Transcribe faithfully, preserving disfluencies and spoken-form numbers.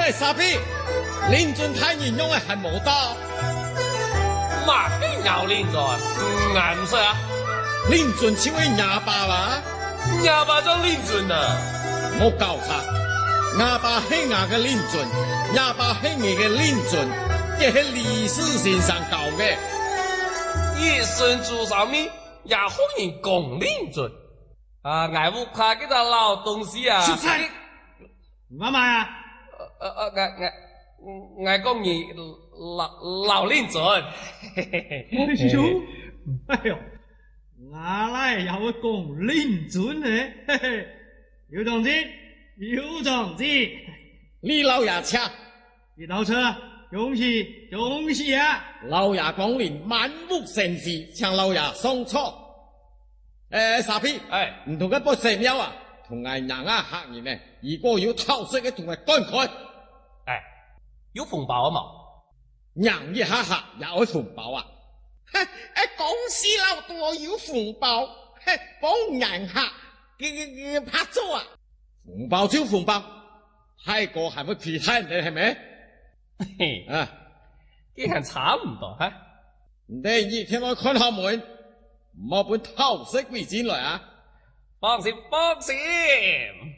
嘿，傻逼！令尊太人用的还冇到， 嘛係有令尊，俺唔識啊。 令尊只會啞巴啦， 啞巴就令尊啊！ 冇搞錯，啞巴係啞嘅令尊，啞巴係你嘅令尊，這係歷史先生教嘅。 一生做上面也好人講令尊啊！俺唔怕嗰個老東西啊！ 出差，媽媽啊！ 呃呃，俺俺俺講你老老令尊， 哎呦，哎呦，我來也會講令尊呢，嘿嘿，有長進，有長進， 你老爺車， 你老車，恭喜恭喜啊！ 老爺講你滿目神氣，請老爺送錯。誒，傻逼， 哎， 唔同佢搏成休啊，同埋人啊客人呢，如果要偷食嘅，同佢幹佢。 哎，有紅包啊嘛？ 讓一下客也有紅包啊！嘿，誒，公司老多有紅包，嘿，幫人客嘅嘅嘅拍咗啊！紅包就紅包，太過係咪其他人哋係咪？ 嘿， 啊， 既然差唔多哈。 你一天我看下門，唔好本偷食鬼進來啊！ 放心放心。